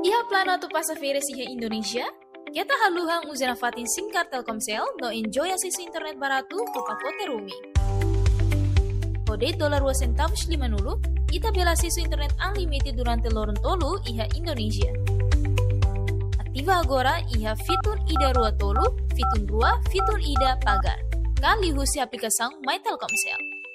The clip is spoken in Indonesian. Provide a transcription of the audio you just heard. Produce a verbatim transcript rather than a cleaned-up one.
Iha plano tu passageira iha Indonesia? Kita haluhang uzena fatin singkar Telkomsel no enjoy akses internet barato ke pakote Rumi. Kode dolar dua centavos lima nulu, ita bela akses internet unlimited durante lorong tolu iha Indonesia. Aktiva agora iha fitur ida rua tolu, fitur rua, fitur ida pagar. Kali husi aplikasi My Telkomsel.